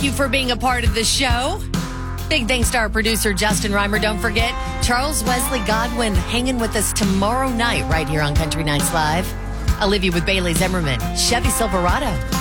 you for being a part of the show. Big thanks to our producer, Justin Reimer. Don't forget, Charles Wesley Godwin hanging with us tomorrow night right here on Country Nights Live. I'll leave you with Bailey Zimmerman, Chevy Silverado.